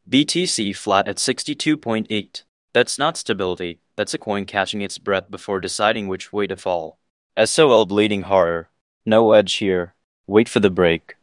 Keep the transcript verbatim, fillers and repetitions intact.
B T C flat at sixty-two point eight. That's not stability, that's a coin catching its breath before deciding which way to fall. S O L bleeding horror. No edge here. Wait for the break.